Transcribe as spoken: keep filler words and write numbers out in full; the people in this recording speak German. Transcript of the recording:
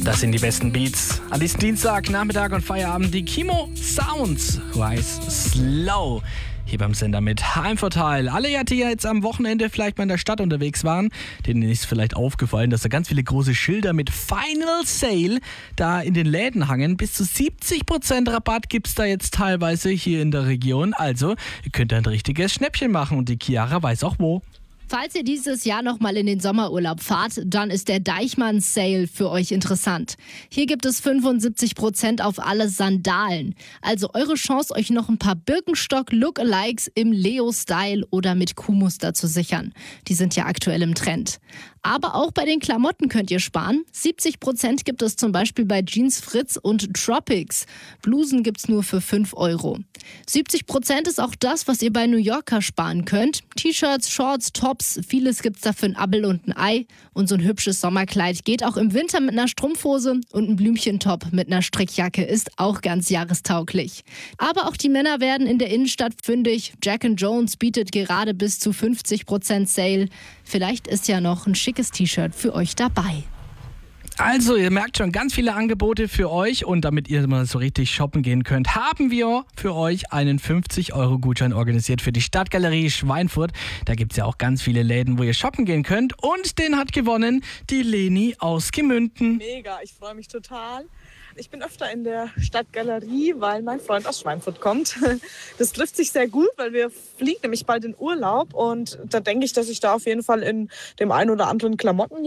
Das sind die besten Beats. An diesem Dienstag, Nachmittag und Feierabend die Kimo Sounds. Rise Slow. Hier beim Sender mit Heimvorteil. Alle, die jetzt am Wochenende vielleicht mal in der Stadt unterwegs waren, denen ist vielleicht aufgefallen, dass da ganz viele große Schilder mit Final Sale da in den Läden hangen. Bis zu siebzig Prozent Rabatt gibt es da jetzt teilweise hier in der Region. Also, ihr könnt ein richtiges Schnäppchen machen und die Chiara weiß auch wo. Falls ihr dieses Jahr noch mal in den Sommerurlaub fahrt, dann ist der Deichmann Sale für euch interessant. Hier gibt es fünfundsiebzig Prozent auf alle Sandalen. Also eure Chance, euch noch ein paar Birkenstock-Lookalikes im Leo-Style oder mit Kuhmuster zu sichern. Die sind ja aktuell im Trend. Aber auch bei den Klamotten könnt ihr sparen. siebzig Prozent gibt es zum Beispiel bei Jeans Fritz und Tropics. Blusen gibt's nur für fünf Euro. siebzig Prozent ist auch das, was ihr bei New Yorker sparen könnt. T-Shirts, Shorts, Tops, vieles gibt's da für ein Appel und ein Ei. Und so ein hübsches Sommerkleid geht auch im Winter mit einer Strumpfhose und ein Blümchentop mit einer Strickjacke ist auch ganz jahrestauglich. Aber auch die Männer werden in der Innenstadt fündig. Jack and Jones bietet gerade bis zu fünfzig Prozent Sale. Vielleicht ist ja noch ein schickes T-Shirt für euch dabei. Also, ihr merkt schon, ganz viele Angebote für euch und damit ihr mal so richtig shoppen gehen könnt, haben wir für euch einen fünfzig Euro Gutschein organisiert für die Stadtgalerie Schweinfurt. Da gibt es ja auch ganz viele Läden, wo ihr shoppen gehen könnt und den hat gewonnen die Leni aus Gemünden. Mega, ich freue mich total. Ich bin öfter in der Stadtgalerie, weil mein Freund aus Schweinfurt kommt. Das trifft sich sehr gut, weil wir fliegen nämlich bald in Urlaub und da denke ich, dass ich da auf jeden Fall in dem einen oder anderen Klamotten